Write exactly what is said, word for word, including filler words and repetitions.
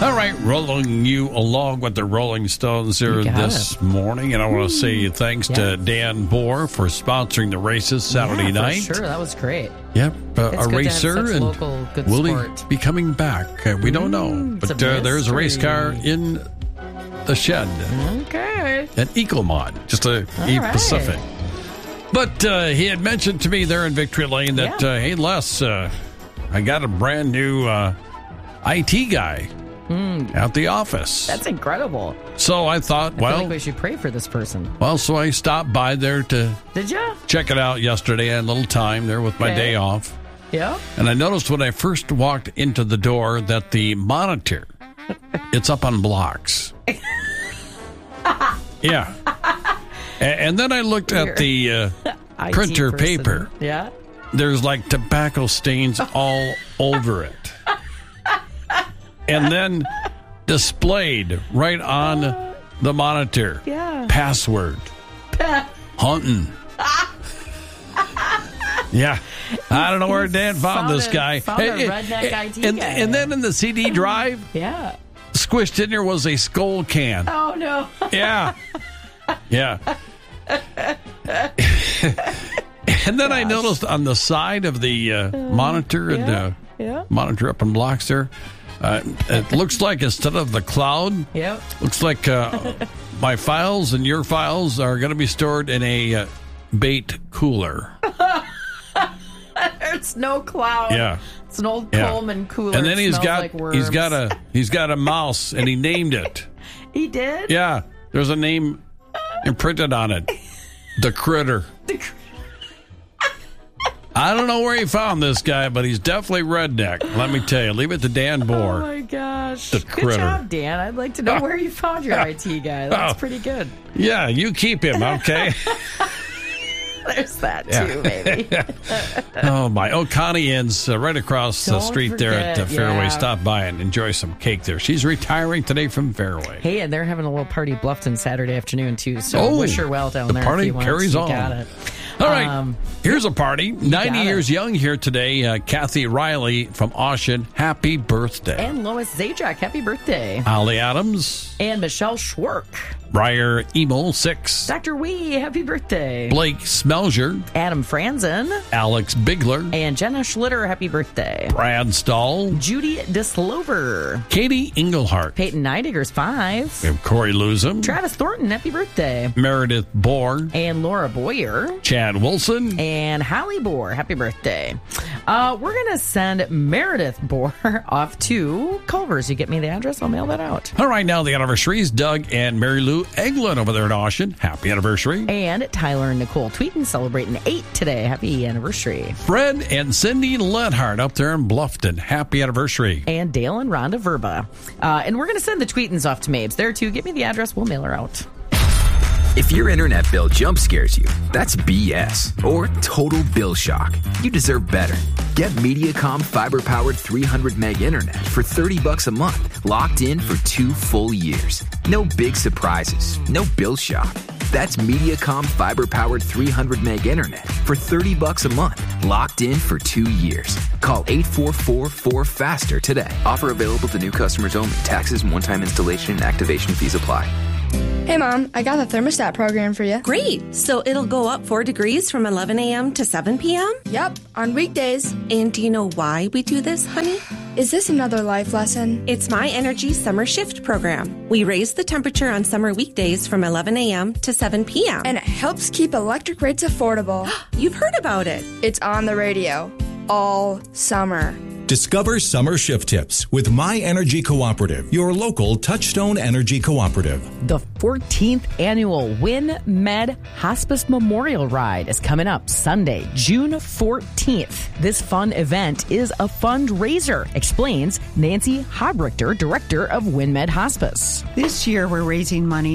All right, rolling you along with the Rolling Stones here this it. morning. And I want to say thanks yeah. to Dan Bohr for sponsoring the races Saturday yeah, night. For sure, that was great. Yep, uh, it's a good racer. To have such and local, good will sport. he be coming back? Uh, we don't know. Mm, but uh, there's a race car in the shed. Okay. An Ecomod, just a All E right. Pacific. But uh, he had mentioned to me there in Victory Lane that, yeah. uh, hey, Les, uh, I got a brand new uh, I T guy mm. at the office. That's incredible. So I thought, I well, feel like we should pray for this person. Well, so I stopped by there to Did you? check it out yesterday. I had a little time there with my Okay. day off. Yeah. And I noticed when I first walked into the door that the monitor, it's up on blocks. Yeah. And, and then I looked at the uh, printer person. paper. Yeah. There's like tobacco stains all over it. And then displayed right on the monitor. Yeah. Password. Hunting. Yeah. I don't know where Dan found, found this a, guy. Found a redneck I T and, guy. and then in the C D drive, yeah. squished in there was a skull can. Oh, no. Yeah. Yeah. And then Gosh. I noticed on the side of the uh, monitor and yeah, uh, yeah. monitor up in blocks there, uh, it looks like instead of the cloud, yep. looks like uh, my files and your files are going to be stored in a uh, bait cooler. There's no cloud. Yeah. It's an old yeah. Coleman cooler. And then it he's got like worms. he's got a he's got a mouse and he named it. He did? Yeah. There's a name imprinted on it. The Critter. The cr- I don't know where he found this guy, but he's definitely redneck. Let me tell you. Leave it to Dan Bohr. Oh, my gosh. The Good Critter. job, Dan. I'd like to know where you found your I T guy. That's oh. pretty good. Yeah, you keep him, okay? There's that, yeah. too, maybe. Oh, my. Oh, Connie Inn's uh, right across the Don't street forget, there at the Fairway. yeah. Stop by and enjoy some cake there. She's retiring today from Fairway. Hey, and they're having a little party Bluffton Saturday afternoon, too. So oh, wish her well down the there. party if you want. carries You on. got it. All right, Um, here's a party. ninety got years it. young here today. Uh, Kathy Riley from Ocean. Happy birthday. And Lois Zajac, happy birthday. Ollie Adams. And Michelle Schwark. Briar Emo, six. Doctor Wee, happy birthday. Blake Smelger. Adam Franzen. Alex Bigler. And Jenna Schlitter, happy birthday. Brad Stahl. Judy Dislover. Katie Engelhart. Peyton Neidiggers, five. We have Corey Luzum. Travis Thornton, happy birthday. Meredith Bohr. And Laura Boyer. Chad Wilson. And Hallie Bohr, happy birthday. Uh, we're going to send Meredith Bohr off to Culver's. You get me the address, I'll mail that out. All right, now the anniversaries. Doug and Mary Lou Eglin over there at Ocean. Happy anniversary. And Tyler and Nicole Tweeten celebrating eight today. Happy anniversary. Fred and Cindy Ledhart up there in Bluffton. Happy anniversary. And Dale and Rhonda Verba. Uh, and we're going to send the Tweetens off to Mabes. There, too. Get me the address. We'll mail her out. If your internet bill jump scares you, that's B S or total bill shock. You deserve better. Get Mediacom fiber-powered three hundred meg internet for thirty bucks a month, locked in for two full years. No big surprises, no bill shock. That's Mediacom fiber-powered three hundred meg internet for thirty bucks a month, locked in for two years. Call eight four four four faster today. Offer available to new customers only. Taxes and one-time installation and activation fees apply. Hey, Mom, I got the thermostat program for you. Great. So it'll go up four degrees from eleven a.m. to seven p.m.? Yep, on weekdays. And do you know why we do this, honey? Is this another life lesson? It's My Energy Summer Shift Program. We raise the temperature on summer weekdays from eleven a.m. to seven p.m. And it helps keep electric rates affordable. You've heard about it. It's on the radio all summer. Discover summer shift tips with My Energy Cooperative, your local Touchstone Energy Cooperative. The fourteenth annual WinMed Hospice Memorial Ride is coming up Sunday, June fourteenth. This fun event is a fundraiser, explains Nancy Hobrichter, director of WinMed Hospice. This year we're raising money